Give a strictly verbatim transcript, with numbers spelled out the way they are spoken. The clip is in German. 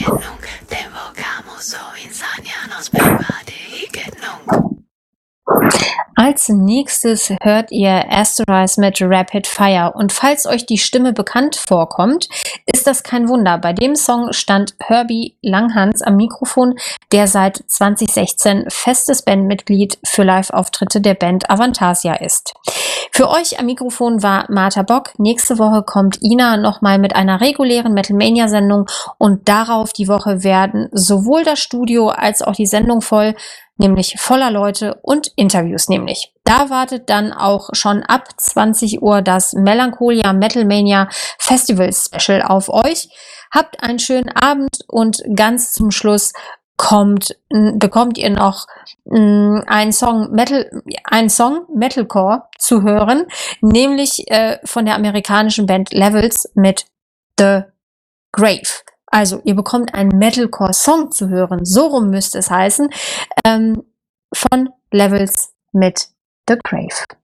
nunca te invocamos o insanianos nunca. Als nächstes hört ihr Asterize mit Rapid Fire. Und falls euch die Stimme bekannt vorkommt, ist das kein Wunder. Bei dem Song stand Herbie Langhans am Mikrofon, der seit zwanzig sechzehn festes Bandmitglied für Live-Auftritte der Band Avantasia ist. Für euch am Mikrofon war Martha Bock. Nächste Woche kommt Ina nochmal mit einer regulären Metal-Mania-Sendung und darauf die Woche werden sowohl das Studio als auch die Sendung voll, nämlich voller Leute und Interviews nämlich. Da wartet dann auch schon ab zwanzig Uhr das Melancholia Metal Mania Festival Special auf euch. Habt einen schönen Abend und ganz zum Schluss kommt, bekommt ihr noch mh, einen Song Metal, einen Song Metalcore zu hören, nämlich äh, von der amerikanischen Band Levels mit The Grave. Also, ihr bekommt einen Metalcore-Song zu hören, so rum müsste es heißen, ähm, von Levels mit The Grave.